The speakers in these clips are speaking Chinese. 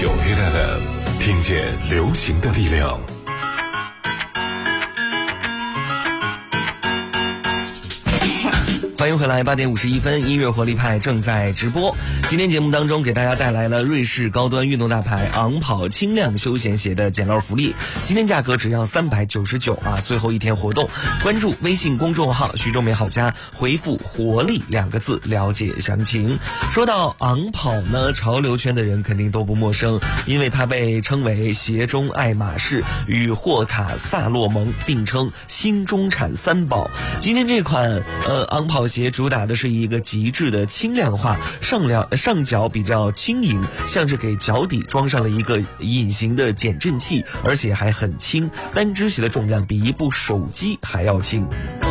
FM， 听见流行的力量。 欢迎回来，8点51分，音乐活力派正在直播。今天节目当中给大家带来了瑞士高端运动大牌昂跑轻量休闲鞋的捡漏福利，今天价格只要399啊！最后一天活动，关注微信公众号徐州美好家，回复活力2个字了解详情。说到昂跑呢，潮流圈的人肯定都不陌生，因为它被称为鞋中爱马仕，与霍卡萨洛蒙并称新中产3宝。今天这款昂跑鞋主打的是一个极致的轻量化，上脚比较轻盈，像是给脚底装上了一个隐形的减震器，而且还很轻，单只鞋的重量比一部手机还要轻。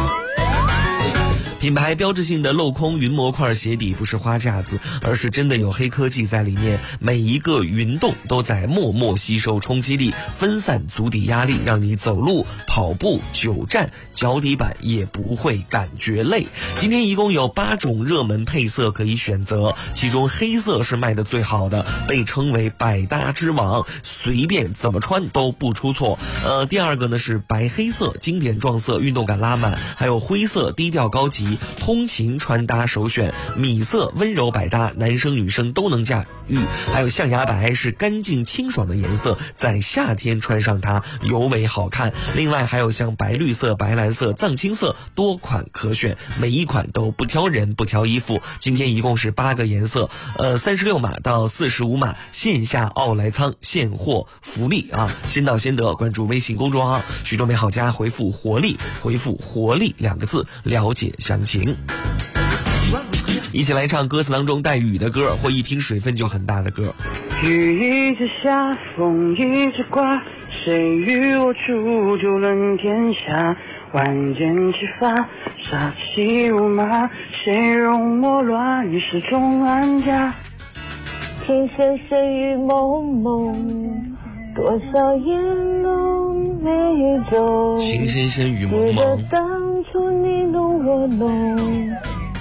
品牌标志性的镂空云模块鞋底不是花架子，而是真的有黑科技在里面，每一个云洞都在默默吸收冲击力，分散足底压力，让你走路、跑步、久站脚底板也不会感觉累。今天一共有8种热门配色可以选择，其中黑色是卖的最好的，被称为百搭之王，随便怎么穿都不出错。第二个呢是白黑色，经典撞色，运动感拉满，还有灰色低调高级，通勤穿搭首选，米色温柔百搭，男生女生都能驾驭。还有象牙白是干净清爽的颜色，在夏天穿上它尤为好看。另外还有像白绿色、白蓝色、藏青色，多款可选，每一款都不挑人不挑衣服。今天一共是8个颜色，36码到45码，线下奥莱仓现货福利啊，先到先得。关注微信公众号徐州美好家，回复活力2个字了解详情。一起来唱歌词当中带雨的歌，或一听水分就很大的歌。 雨一直下，风一直刮，谁与我处就论天下，万箭齐发，杀气如麻，谁容我乱世中安家。 情深深雨蒙蒙，多少烟浓眉皱， 情深深雨蒙蒙， 记得当初你侬我侬，